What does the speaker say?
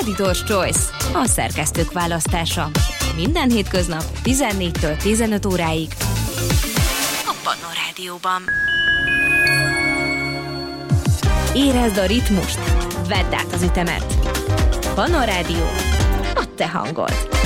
Editor's Choice, a szerkesztők választása. Minden hétköznap 14-től 15 óráig a Pannon Rádióban. Érezd a ritmust, vedd át az ütemet. Pannon Rádió, a te hangod.